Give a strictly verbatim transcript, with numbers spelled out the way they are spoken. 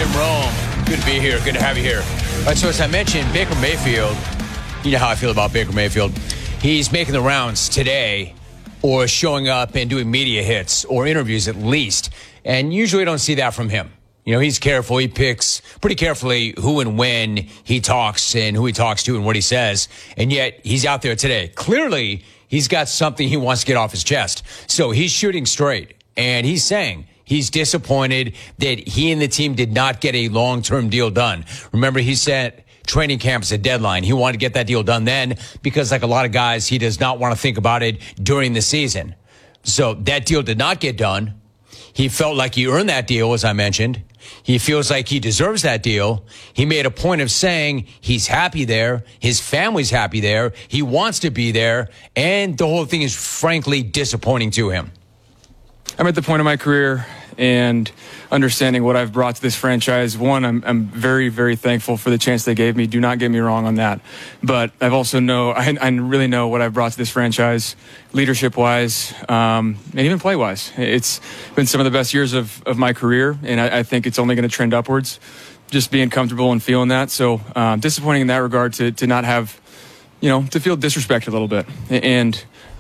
Jim Rome. Good to be here. Good to have you here. All right, so as I mentioned, Baker Mayfield, you know how I feel about Baker Mayfield. He's making the rounds today or showing up and doing media hits or interviews at least. And usually don't see that from him. You know, he's careful. He picks pretty carefully who and when he talks and who he talks to and what he says. And yet he's out there today. Clearly, he's got something he wants to get off his chest. So he's shooting straight. And he's saying he's disappointed that he and the team did not get a long-term deal done. Remember, he said training camp is a deadline. He wanted to get that deal done then because, like a lot of guys, he does not want to think about it during the season. So that deal did not get done. He felt like he earned that deal, as I mentioned. He feels like he deserves that deal. He made a point of saying he's happy there. His family's happy there. He wants to be there. And the whole thing is frankly disappointing to him. I'm at the point of my career and understanding what I've brought to this franchise. One, I'm, I'm very, very thankful for the chance they gave me. Do not get me wrong on that. But I've also know, I, I really know what I've brought to this franchise, leadership-wise, um, and even play-wise. It's been some of the best years of, of my career, and I, I think it's only going to trend upwards, just being comfortable and feeling that. So um, disappointing in that regard to, to not have, you know, to feel disrespected a little bit. And